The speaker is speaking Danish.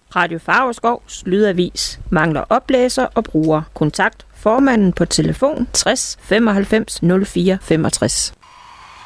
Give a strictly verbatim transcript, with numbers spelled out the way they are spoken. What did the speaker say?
Radio Favreskov Lydavis mangler oplæser og bruger. Kontakt formanden på telefon tres femoghalvfems nul fire femogtres.